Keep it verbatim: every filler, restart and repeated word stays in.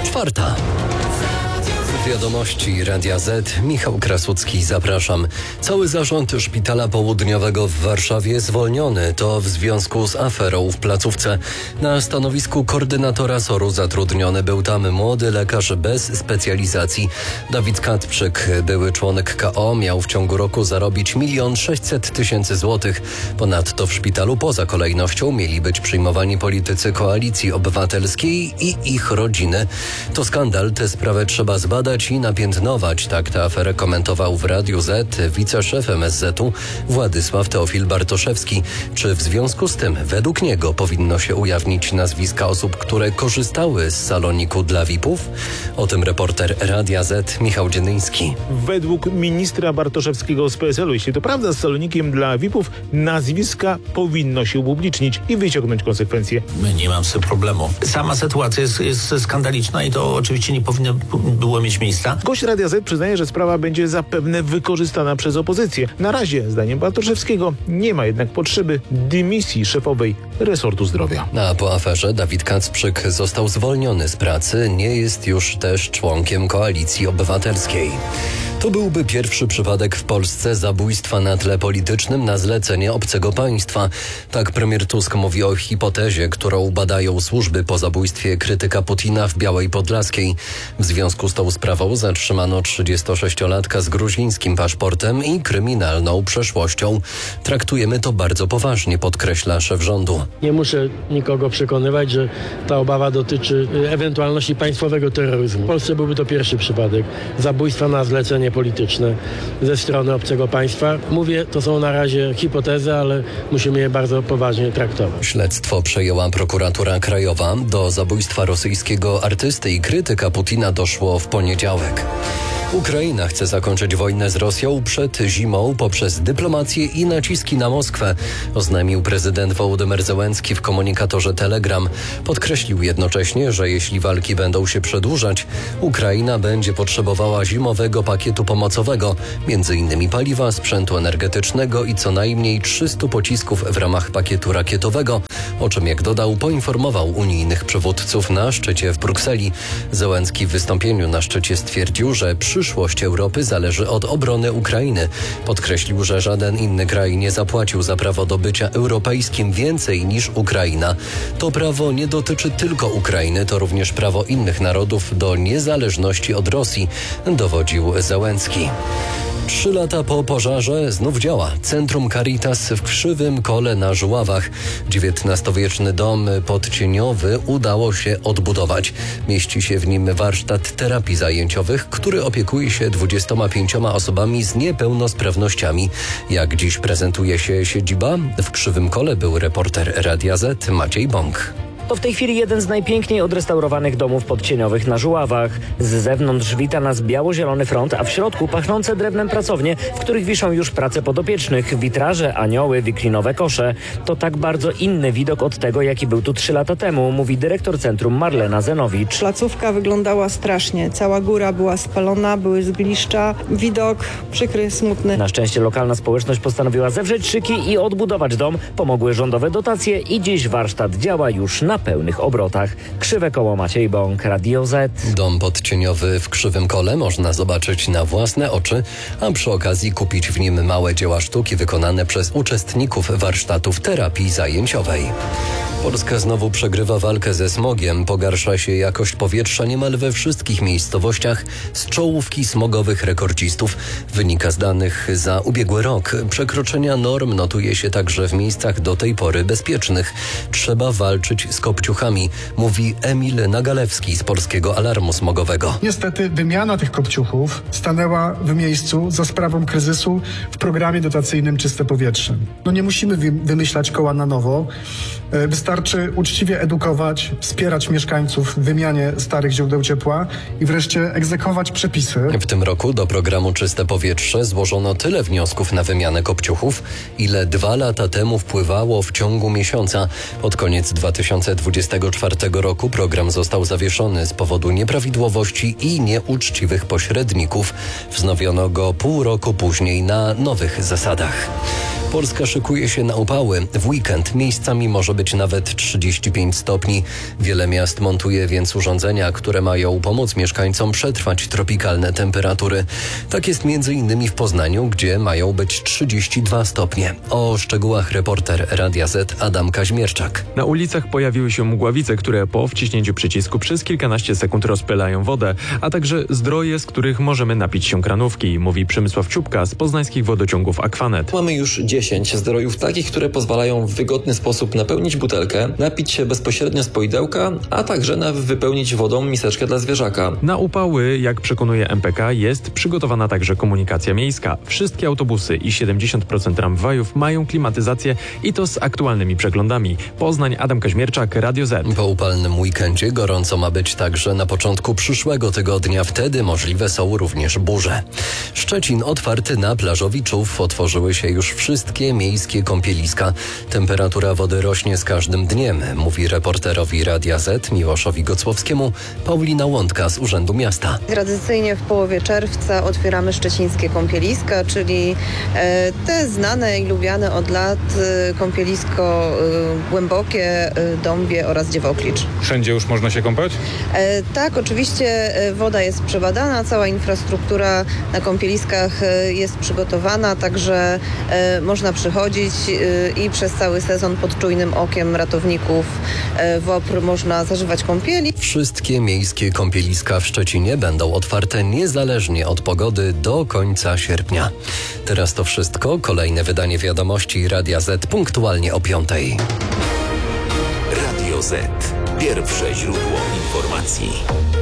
Czwarta. Wiadomości Radia Z. Michał Krasucki, zapraszam. Cały zarząd Szpitala Południowego w Warszawie zwolniony. To w związku z aferą w placówce. Na stanowisku koordynatora soru zatrudniony był tam młody lekarz bez specjalizacji. Dawid Katprzyk, były członek K O, miał w ciągu roku zarobić milion sześćset tysięcy złotych. Ponadto w szpitalu poza kolejnością mieli być przyjmowani politycy Koalicji Obywatelskiej i ich rodziny. To skandal, tę sprawę trzeba zbadać i napiętnować. Tak tę aferę komentował w Radiu Z wiceszef M S Z-u Władysław Teofil Bartoszewski. Czy w związku z tym według niego powinno się ujawnić nazwiska osób, które korzystały z saloniku dla V I P-ów? O tym reporter Radia Z Michał Dzienyński. Według ministra Bartoszewskiego z P S L-u, jeśli to prawda, z salonikiem dla V I P-ów nazwiska powinno się upublicznić i wyciągnąć konsekwencje. My nie mam z tym problemu. Sama sytuacja jest, jest skandaliczna i to oczywiście nie powinno było mieć miejsca. Gość Radia Z przyznaje, że sprawa będzie zapewne wykorzystana przez opozycję. Na razie, zdaniem Bartoszewskiego, nie ma jednak potrzeby dymisji szefowej resortu zdrowia. A po aferze Dawid Kacprzyk został zwolniony z pracy. Nie jest już też członkiem Koalicji Obywatelskiej. To byłby pierwszy przypadek w Polsce zabójstwa na tle politycznym na zlecenie obcego państwa. Tak premier Tusk mówi o hipotezie, którą badają służby po zabójstwie krytyka Putina w Białej Podlaskiej. W związku z tą sprawą zatrzymano trzydziestosześciolatka z gruzińskim paszportem i kryminalną przeszłością. Traktujemy to bardzo poważnie, podkreśla szef rządu. Nie muszę nikogo przekonywać, że ta obawa dotyczy ewentualności państwowego terroryzmu. W Polsce byłby to pierwszy przypadek zabójstwa na zlecenie polityczne ze strony obcego państwa. Mówię, to są na razie hipotezy, ale musimy je bardzo poważnie traktować. Śledztwo przejęła prokuratura krajowa. Do zabójstwa rosyjskiego artysty i krytyka Putina doszło w poniedziałek. Ukraina chce zakończyć wojnę z Rosją przed zimą poprzez dyplomację i naciski na Moskwę, oznajmił prezydent Wołodymyr Zełenski w komunikatorze Telegram. Podkreślił jednocześnie, że jeśli walki będą się przedłużać, Ukraina będzie potrzebowała zimowego pakietu pomocowego, między innymi paliwa, sprzętu energetycznego i co najmniej trzystu pocisków w ramach pakietu rakietowego, o czym, jak dodał, poinformował unijnych przywódców na szczycie w Brukseli. Zełenski w wystąpieniu na szczycie stwierdził, że przyszłość Europy zależy od obrony Ukrainy. Podkreślił, że żaden inny kraj nie zapłacił za prawo do bycia europejskim więcej niż Ukraina. To prawo nie dotyczy tylko Ukrainy, to również prawo innych narodów do niezależności od Rosji, dowodził Zełenski. Trzy lata po pożarze znów działa Centrum Caritas w Krzywym Kole na Żuławach. dziewiętnastowieczny dom podcieniowy udało się odbudować. Mieści się w nim warsztat terapii zajęciowych, który opiekuje się dwudziestoma pięcioma osobami z niepełnosprawnościami. Jak dziś prezentuje się siedziba? W Krzywym Kole był reporter Radia Z Maciej Bąk. To w tej chwili jeden z najpiękniej odrestaurowanych domów podcieniowych na Żuławach. Z zewnątrz wita nas biało-zielony front, a w środku pachnące drewnem pracownie, w których wiszą już prace podopiecznych, witraże, anioły, wiklinowe kosze. To tak bardzo inny widok od tego, jaki był tu trzy lata temu, mówi dyrektor centrum Marlena Zenowicz. Placówka wyglądała strasznie. Cała góra była spalona, były zgliszcza. Widok przykry, smutny. Na szczęście lokalna społeczność postanowiła zewrzeć szyki i odbudować dom. Pomogły rządowe dotacje i dziś warsztat działa już na pełnych obrotach. Krzywe Koło, Maciej Bąk, Radio Z. Dom podcieniowy w Krzywym Kole można zobaczyć na własne oczy, a przy okazji kupić w nim małe dzieła sztuki wykonane przez uczestników warsztatów terapii zajęciowej. Polska znowu przegrywa walkę ze smogiem. Pogarsza się jakość powietrza niemal we wszystkich miejscowościach z czołówki smogowych rekordzistów. Wynika z danych za ubiegły rok. Przekroczenia norm notuje się także w miejscach do tej pory bezpiecznych. Trzeba walczyć z kopciuchami, mówi Emil Nagalewski z Polskiego Alarmu Smogowego. Niestety wymiana tych kopciuchów stanęła w miejscu za sprawą kryzysu w programie dotacyjnym Czyste Powietrze. No nie musimy wymyślać koła na nowo. Wystarczy uczciwie edukować, wspierać mieszkańców w wymianie starych źródeł ciepła i wreszcie egzekwować przepisy. W tym roku do programu Czyste Powietrze złożono tyle wniosków na wymianę kopciuchów, ile dwa lata temu wpływało w ciągu miesiąca. Pod koniec dwa tysiące dwudziestego czwartego roku program został zawieszony z powodu nieprawidłowości i nieuczciwych pośredników. Wznowiono go pół roku później na nowych zasadach. Polska szykuje się na upały. W weekend miejscami może być nawet trzydzieści pięć stopni. Wiele miast montuje więc urządzenia, które mają pomóc mieszkańcom przetrwać tropikalne temperatury. Tak jest między innymi w Poznaniu, gdzie mają być trzydzieści dwa stopnie. O szczegółach reporter Radia Z Adam Kaźmierczak. Na ulicach pojawiły się mgławice, które po wciśnięciu przycisku przez kilkanaście sekund rozpylają wodę, a także zdroje, z których możemy napić się kranówki, mówi Przemysław Ciupka z poznańskich wodociągów Aquanet. Mamy już dziesięć zdrojów takich, które pozwalają w wygodny sposób napełnić butelkę, napić się bezpośrednio z poidełka, a także na wypełnić wodą miseczkę dla zwierzaka. Na upały, jak przekonuje M P K, jest przygotowana także komunikacja miejska. Wszystkie autobusy i siedemdziesiąt procent tramwajów mają klimatyzację i to z aktualnymi przeglądami. Poznań, Adam Kaźmierczak, Radio Z. Po upalnym weekendzie gorąco ma być także na początku przyszłego tygodnia. Wtedy możliwe są również burze. Szczecin otwarty na plażowiczów. Otworzyły się już wszystkie miejskie kąpieliska. Temperatura wody rośnie z każdym dniem, mówi reporterowi Radia Z Miłoszowi Gocłowskiemu Paulina Łądka z Urzędu Miasta. Tradycyjnie w połowie czerwca otwieramy szczecińskie kąpieliska, czyli e, te znane i lubiane od lat e, kąpielisko e, Głębokie, e, Dąbie oraz Dziewoklicz. Wszędzie już można się kąpać? E, tak, oczywiście e, woda jest przebadana, cała infrastruktura na kąpieliskach e, jest przygotowana, także e, można przychodzić e, i przez cały sezon pod czujnym okiem ratowników e, W O P R można zażywać kąpieli. Wszystkie miejskie kąpieliska w Szczecinie będą otwarte niezależnie od pogody do końca sierpnia. Teraz to wszystko. Kolejne wydanie wiadomości Radia Z punktualnie o piątej. Radio Z. Pierwsze źródło informacji.